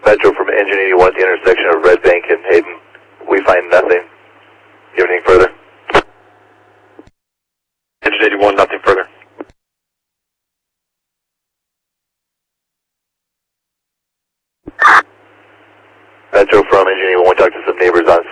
Metro from Engine 81 at the intersection of Red Bank and Hayden. We find nothing. Do you have anything further? Engine 81, nothing further. Metro from Engine 81, talk to some neighbors on